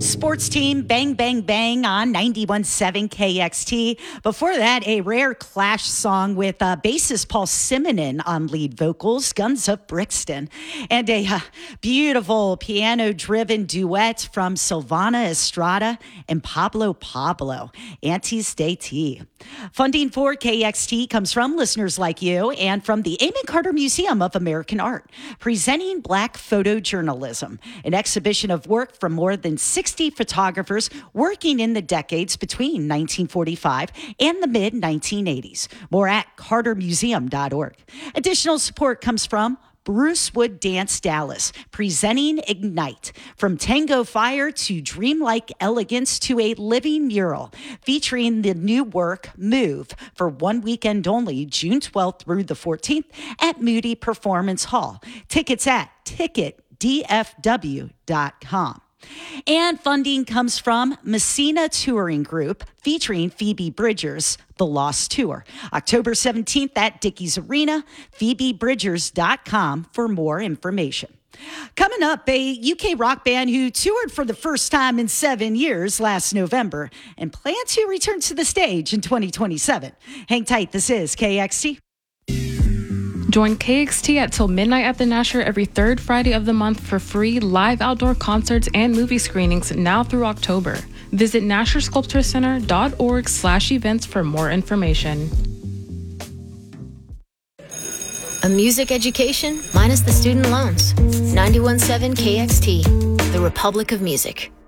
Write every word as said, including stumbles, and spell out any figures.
Sports team Bang Bang Bang on ninety-one point seven K X T. Before that, a rare Clash song with uh, bassist Paul Simonon on lead vocals, Guns of Brixton, and a uh, beautiful piano-driven duet from Silvana Estrada and Pablo Pablo, Antes de Ti. Funding for K X T comes from listeners like you and from the Amon Carter Museum of American Art, presenting Black photojournalism, an exhibition of work from more than sixty photographers working in the decades between nineteen forty-five and the mid nineteen eighties. More at carter museum dot org. Additional support comes from Bruce Wood Dance Dallas, presenting Ignite. From Tango Fire to Dreamlike Elegance to a living mural, featuring the new work Move for one weekend only, June twelfth through the fourteenth at Moody Performance Hall. Tickets at ticket d f w dot com. And funding comes from Messina Touring Group, featuring Phoebe Bridgers, The Lost Tour. October seventeenth at Dickies Arena, phoebe bridgers dot com for more information. Coming up, a U K rock band who toured for the first time in seven years last November and plan to return to the stage in twenty twenty-seven. Hang tight, this is K X T. Join K X T at Till Midnight at the Nasher every third Friday of the month for free live outdoor concerts and movie screenings now through October. Visit nasher sculpture center dot org slash events for more information. A music education minus the student loans. ninety-one point seven K X T, the Republic of Music.